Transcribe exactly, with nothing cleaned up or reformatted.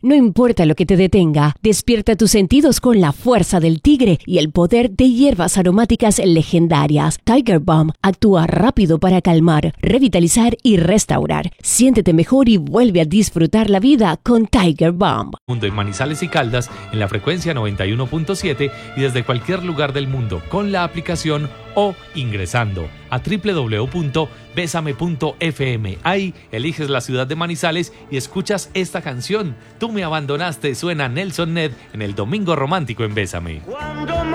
No importa lo que te detenga, despierta tus sentidos con la fuerza del tigre y el poder de hierbas aromáticas legendarias. Tiger Balm actúa rápido para calmar, revitalizar y restaurar. Siéntete mejor y vuelve a disfrutar la vida con Tiger Balm. Mundo en Manizales y Caldas en la frecuencia noventa y uno punto siete y desde cualquier lugar del mundo con la aplicación o ingresando a doble u doble u doble u punto besame punto efe eme. Ahí eliges la ciudad de Manizales y escuchas esta canción. Tú me abandonaste, suena Nelson Ned en el Domingo Romántico en Bésame.